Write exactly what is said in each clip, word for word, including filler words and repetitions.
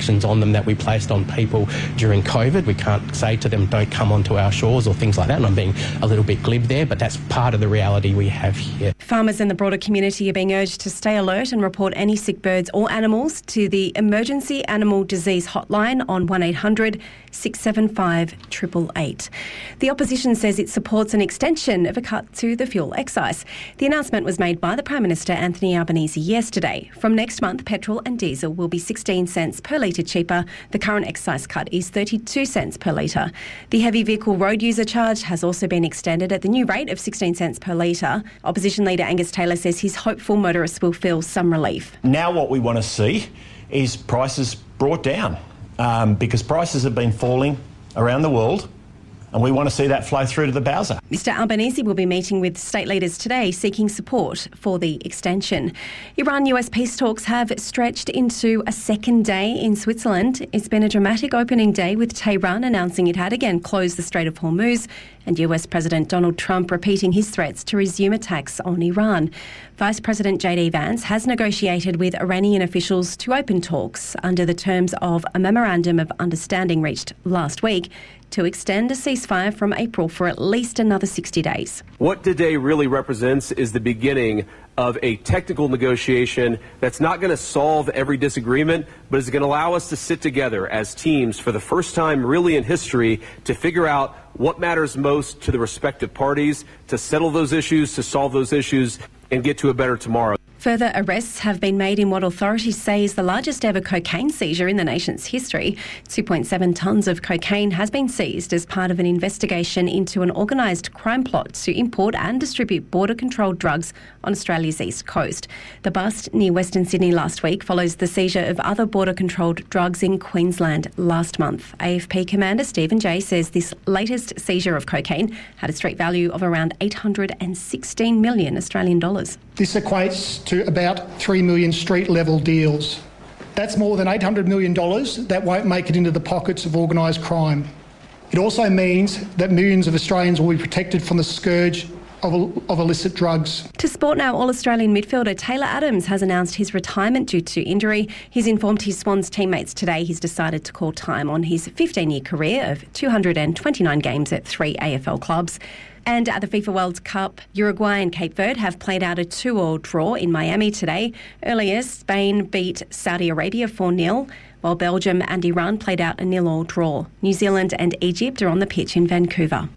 restrictions on them that we placed on people during COVID. We can't say to them, don't come onto our shores or things like that, and I'm being a little bit glib there, but that's part of the reality we have here. Farmers and the broader community are being urged to stay alert and report any sick birds or animals to the Emergency Animal Disease Hotline on one eight hundred six seven five eight eight eight. The opposition says it supports an extension of a cut to the fuel excise. The announcement was made by the Prime Minister Anthony Albanese yesterday. From next month, petrol and diesel will be sixteen cents per litre cheaper. The current excise cut is thirty-two cents per litre. The heavy vehicle road user charge has also been extended at the new rate of sixteen cents per litre. Opposition leader Angus Taylor says he's hopeful motorists will feel some relief. Now what we want to see is prices brought down um, because prices have been falling around the world, and we want to see that flow through to the Bowser. Mister Albanese will be meeting with state leaders today seeking support for the extension. Iran-U S peace talks have stretched into a second day in Switzerland. It's been a dramatic opening day with Tehran announcing it had again closed the Strait of Hormuz and U S President Donald Trump repeating his threats to resume attacks on Iran. Vice President J D Vance has negotiated with Iranian officials to open talks under the terms of a memorandum of understanding reached last week to extend a ceasefire from April for at least another sixty days. What today really represents is the beginning of a technical negotiation that's not going to solve every disagreement, but is going to allow us to sit together as teams for the first time really in history to figure out what matters most to the respective parties, to settle those issues, to solve those issues, and get to a better tomorrow. Further arrests have been made in what authorities say is the largest ever cocaine seizure in the nation's history. two point seven tonnes of cocaine has been seized as part of an investigation into an organised crime plot to import and distribute border-controlled drugs on Australia's east coast. The bust near Western Sydney last week follows the seizure of other border-controlled drugs in Queensland last month. A F P Commander Stephen Jay says this latest seizure of cocaine had a street value of around eight hundred sixteen million Australian dollars. This equates to about three million street-level deals. That's more than eight hundred million dollars that won't make it into the pockets of organised crime. It also means that millions of Australians will be protected from the scourge of, of illicit drugs. To sport now, All-Australian midfielder Taylor Adams has announced his retirement due to injury. He's informed his Swans teammates today he's decided to call time on his fifteen-year career of two hundred twenty-nine games at three A F L clubs. And at the FIFA World Cup, Uruguay and Cape Verde have played out a two-all draw in Miami today. Earlier, Spain beat Saudi Arabia four nil, while Belgium and Iran played out a nil-all draw. New Zealand and Egypt are on the pitch in Vancouver.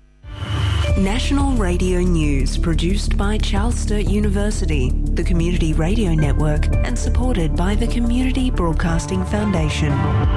National Radio News, produced by Charles Sturt University, the Community Radio Network, and supported by the Community Broadcasting Foundation.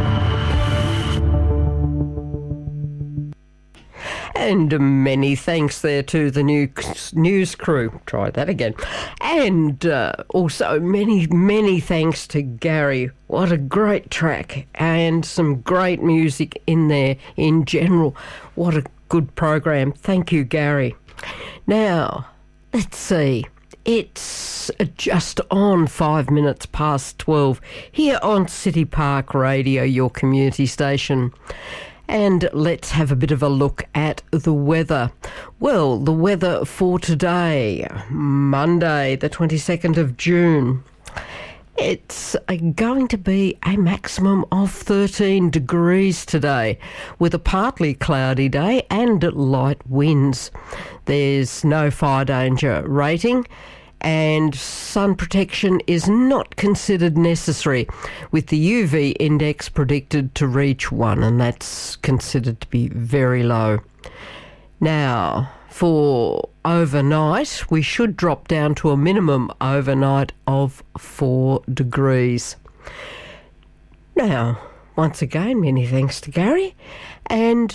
And many thanks there to the new news crew. Try that again. And uh, also many, many thanks to Gary. What a great track and some great music in there in general. What a good program. Thank you, Gary. Now, let's see. It's just on five minutes past twelve here on City Park Radio, your community station. And let's have a bit of a look at the weather. Well, the weather for today, Monday, the twenty-second of June. It's going to be a maximum of thirteen degrees today, with a partly cloudy day and light winds. There's no fire danger rating, and sun protection is not considered necessary, with the U V index predicted to reach one, and that's considered to be very low. Now, for overnight, we should drop down to a minimum overnight of four degrees. Now, once again, many thanks to Gary, and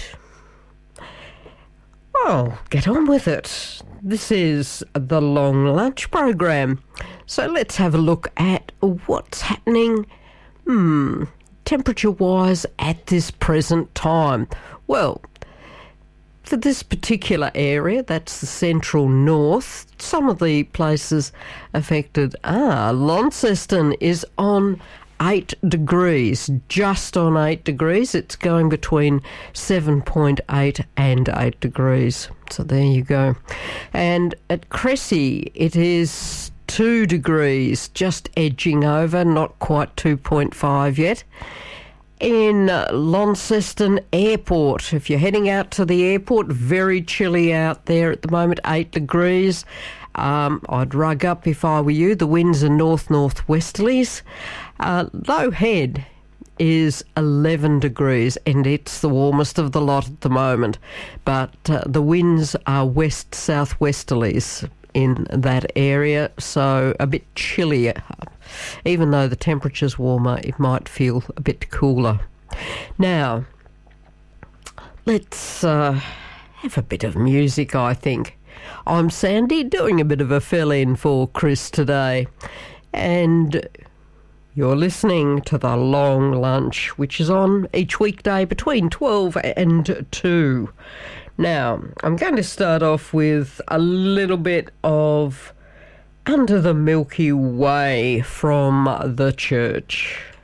well, get on with it. This is the Long Lunch program. So let's have a look at what's happening, hmm, temperature-wise at this present time. Well, for this particular area, that's the central north, some of the places affected are Launceston is on eight degrees, just on eight degrees. It's going between seven point eight and eight degrees. So there you go. And at Cressy, it is two degrees, just edging over, not quite two point five yet. in Launceston Airport. If you're heading out to the airport, very chilly out there at the moment, eight degrees. Um, I'd rug up if I were you. The winds are north-northwesterlies. Uh, low head is eleven degrees, and it's the warmest of the lot at the moment. But uh, the winds are west-southwesterlies in that area, so a bit chillier. Even though the temperature's warmer, it might feel a bit cooler. Now, let's uh, have a bit of music, I think. I'm Sandy, doing a bit of a fill-in for Chris today. And you're listening to The Long Lunch, which is on each weekday between twelve and two. Now, I'm going to start off with a little bit of Under the Milky Way from The Church.